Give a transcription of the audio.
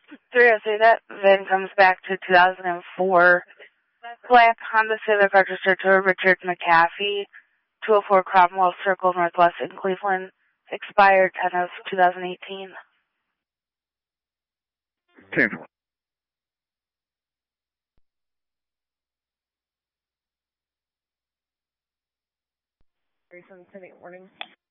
303, that VIN comes back to 2004. Black Honda Civic registered to Richard McAfee, 204 Cromwell Circle, Northwest in Cleveland. Expired 10 of 2018. 10. 37 warning.